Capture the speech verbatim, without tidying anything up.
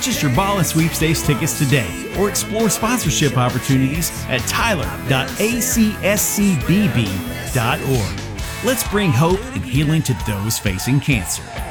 Purchase your ball and sweepstakes tickets today or explore sponsorship opportunities at tyler dot a c s c b b dot org. Let's bring hope and healing to those facing cancer.